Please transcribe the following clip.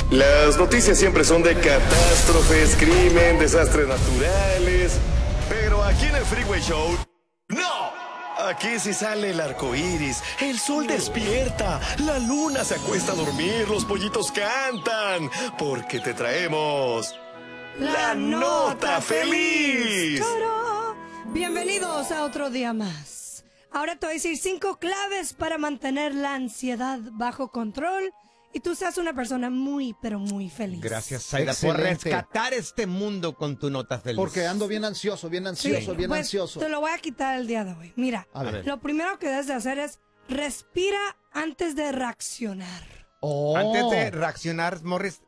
Las noticias siempre son de catástrofes, crimen, desastres naturales. Pero aquí en el Freeway Show, ¡no! Aquí sí sale el arco iris, el sol despierta, la luna se acuesta a dormir, los pollitos cantan, porque te traemos la nota feliz. ¡Toro! Bienvenidos a otro día más. Ahora te voy a decir 5 claves para mantener la ansiedad bajo control y tú seas una persona muy, pero muy feliz. Gracias, Zaira, por rescatar este mundo con tu nota feliz. Porque ando bien ansioso, bien ansioso. Te lo voy a quitar el día de hoy. Mira, A ver. lo primero que debes de hacer es respira antes de reaccionar. Oh. Antes de reaccionar, Morris,